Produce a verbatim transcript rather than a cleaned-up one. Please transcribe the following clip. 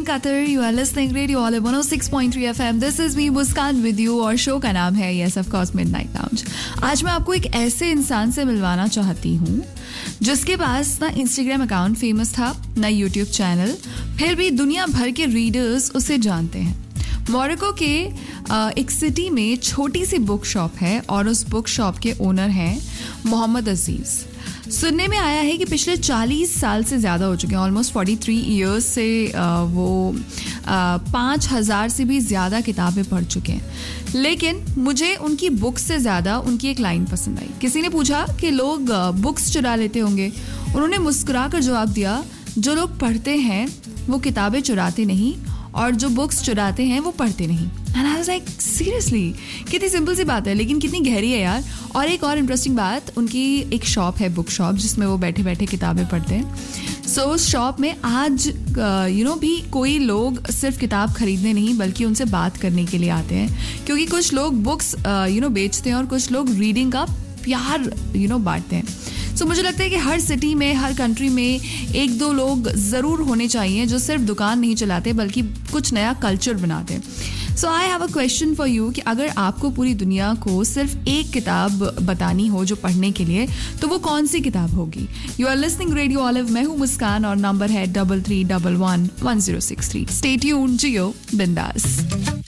Qatar. You are listening Radio Olive one oh six point three F M. This is me Muskan with you और show का नाम है Yes of course Midnight Lounge. आज मैं आपको एक ऐसे इंसान से मिलवाना चाहती हूँ जिसके पास ना इंस्टाग्राम अकाउंट फेमस था, ना यूट्यूब चैनल, फिर भी दुनिया भर के रीडर्स उसे जानते हैं. मोरक्को के एक सिटी में छोटी सी बुक शॉप है और उस बुक शॉप के ओनर हैं मोहम्मद अजीज. सुनने में आया है कि पिछले चालीस साल से ज़्यादा हो चुके हैं, ऑलमोस्ट तैंतालीस इयर्स से वो पाँच हज़ार से भी ज़्यादा किताबें पढ़ चुके हैं. लेकिन मुझे उनकी बुक्स से ज़्यादा उनकी एक लाइन पसंद आई. किसी ने पूछा कि लोग बुक्स चुरा लेते होंगे. उन्होंने मुस्कुरा कर जवाब दिया, जो लोग पढ़ते हैं वो किताबें चुराते नहीं और जो बुक्स चुराते हैं वो पढ़ते नहीं. And I was like seriously, कितनी सिंपल सी बात है लेकिन कितनी गहरी है यार. और एक और इंटरेस्टिंग बात, उनकी एक शॉप है, बुक शॉप, जिसमें वो बैठे बैठे किताबें पढ़ते हैं. सो so, उस शॉप में आज यू नो भी कोई लोग सिर्फ किताब खरीदने नहीं बल्कि उनसे बात करने के लिए आते हैं, क्योंकि कुछ लोग बुक्स यू नो बेचते हैं और कुछ लोग रीडिंग का प्यार यू नो बांटते हैं. सो so, मुझे लगता है कि हर सिटी में, हर कंट्री में एक दो लोग ज़रूर होने चाहिए जो सिर्फ दुकान नहीं चलाते बल्कि कुछ नया कल्चर बनाते हैं. सो I have a question for you कि अगर आपको पूरी दुनिया को सिर्फ एक किताब बतानी हो जो पढ़ने के लिए, तो वो कौन सी किताब होगी? You are listening radio olive. मैं हूँ मुस्कान और नंबर है double three double one one zero six three. Stay tuned, जियो बिंदास.